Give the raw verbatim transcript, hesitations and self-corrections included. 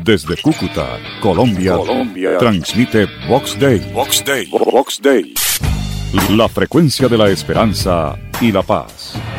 Desde Cúcuta, Colombia, Colombia. transmite Vox Day. Vox Day. Vox Day. La frecuencia de la esperanza y la paz.